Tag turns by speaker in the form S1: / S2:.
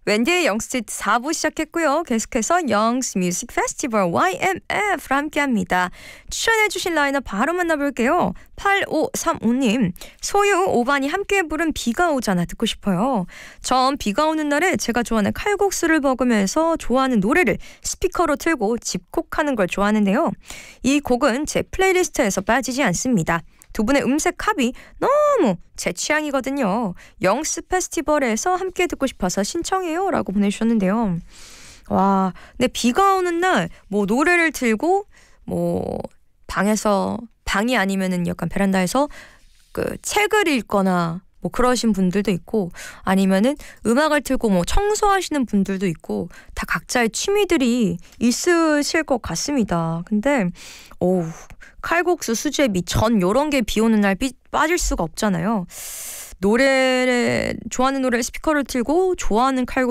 S1: 웬디의 영스트리트 4부 시작했고요. 계속해서 영스 뮤직 페스티벌 YMF를 함께합니다. 추천해주신 라인업 바로 만나볼게요. 8535님, 소유, 오반이 함께 부른 비가 오잖아 듣고 싶어요. 전 비가 오는 날에 제가 좋아하는 칼국수를 먹으면서 좋아하는 노래를 스피커로 틀고 집콕하는 걸 좋아하는데요. 이 곡은 제 플레이리스트에서 빠지지 않습니다. 두 분의 음색 합이 너무 제 취향이거든요. 영스 페스티벌에서 함께 듣고 싶어서 신청해요 라고 보내주셨는데요. 와, 근데 비가 오는 날 뭐 노래를 틀고 뭐 방이 아니면은 약간 베란다에서 그 책을 읽거나 뭐 그러신 분들도 있고 아니면은 음악을 틀고 뭐 청소하시는 분들도 있고 다 각자의 취미들이 있으실 것 같습니다. 근데 칼국수, 수제비, 전 요런 게 비 오는 날 빠질 수가 없잖아요. 좋아하는 노래를 스피커를 틀고 좋아하는 칼국수